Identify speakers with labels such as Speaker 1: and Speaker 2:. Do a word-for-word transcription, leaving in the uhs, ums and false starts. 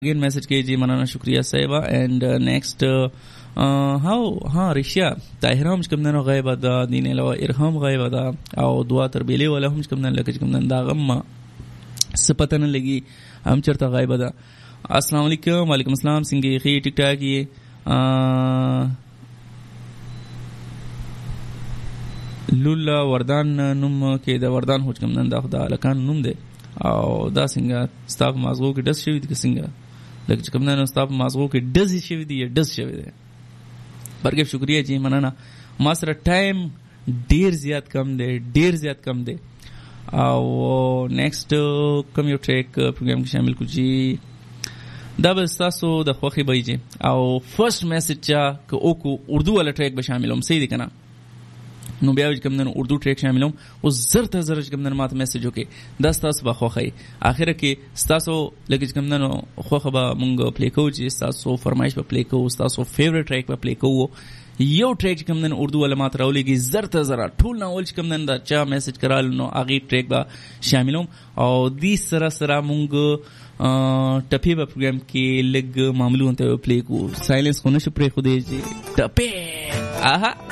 Speaker 1: again message keji manana shukriya saiba and uh, next uh, uh, how ha risha tahira hum skamnano ghaiba da dine lawa irham ghaiba da au dua tarbili wala hum skamnan lakaj kamnan da gamma sapatan lagi hum charta ghaiba da assalamu alaikum wa alaikum assalam singe khi tik tak ye lula wardan num ke da wardan hum skamnan da khuda lakan num de او دا څنګه ستاپ مازغو کې ډس شوی دي څنګه لکه کوم نه ستاپ مازغو کې ډز شوی دي یا ډس شوی دي برګه شکریا جی مننه ما سره ټایم ډیر زیات کم دی ډیر زیات کم دی او نیکسټ کوم یو ټریک پروګرام کې شامل کو جی دا به تاسو د خوخي بایجی او فرست میسج چا کو او کو اردو والا ټریک به شاملوم صحیح دي کنه نو بیا چې کوم نن اردو ټریک شاملوم او زرته زر چې کوم نن ماته میسج وکي دا تاسو به خوخی اخر کې تاسو لکه چې کوم نن خوخه به مونږ پلی کوو چې تاسو فرمایش په پلی کوو تاسو فیوریټ ټریک په پلی کوو یو ټریک چې کوم نن اردو ولا ماته راولېږي زرته زر ټول نه ول چې کوم نن دا چا میسج کرال نو اغه ټریک به شاملوم او دې سره سره مونږ ټپی په پروګرام کې لګ معمولونه ته پلی کوو سایلنس خو نشو پرې خو دې چې ټپی اها